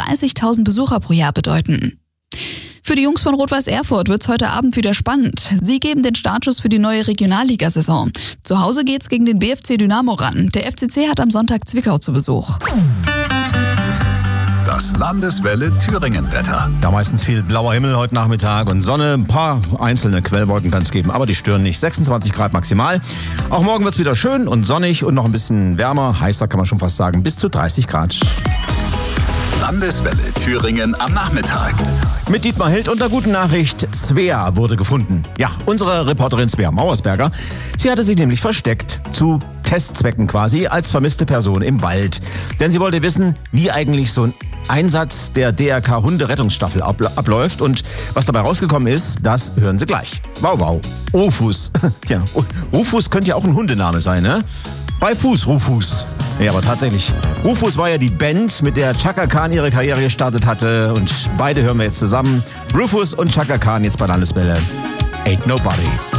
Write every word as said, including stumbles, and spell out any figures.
dreißigtausend Besucher pro Jahr bedeuten. Für die Jungs von Rot-Weiß Erfurt wird's heute Abend wieder spannend. Sie geben den Startschuss für die neue Regionalligasaison. Zu Hause geht's gegen den B F C Dynamo ran. Der F C C hat am Sonntag Zwickau zu Besuch. Das Landeswelle Thüringen-Wetter. Da meistens viel blauer Himmel heute Nachmittag und Sonne. Ein paar einzelne Quellwolken kann es geben, aber die stören nicht. sechsundzwanzig Grad maximal. Auch morgen wird es wieder schön und sonnig und noch ein bisschen wärmer. Heißer kann man schon fast sagen, bis zu dreißig Grad. Landeswelle Thüringen am Nachmittag. Mit Dietmar Hild und der guten Nachricht, Svea wurde gefunden. Ja, unsere Reporterin Svea Mauersberger. Sie hatte sich nämlich versteckt, zu Testzwecken quasi, als vermisste Person im Wald. Denn sie wollte wissen, wie eigentlich so ein Einsatz der D R K Hunderettungsstaffel abläuft. Und was dabei rausgekommen ist, das hören Sie gleich. Wow, wow. Rufus. Ja, Rufus könnte ja auch ein Hundename sein, ne? Bei Fuß, Rufus. Ja, aber tatsächlich, Rufus war ja die Band, mit der Chaka Khan ihre Karriere gestartet hatte. Und beide hören wir jetzt zusammen. Rufus und Chaka Khan jetzt bei Landeswelle. Ain't Nobody.